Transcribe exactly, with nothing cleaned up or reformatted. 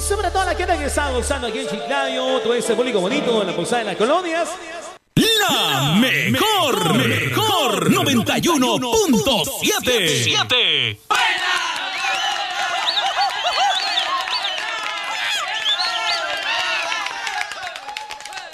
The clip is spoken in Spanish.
sobre toda la gente que está gozando aquí en Chiclayo, todo ese público bonito en la posada de las colonias. La mejor, mejor noventa y uno punto siete.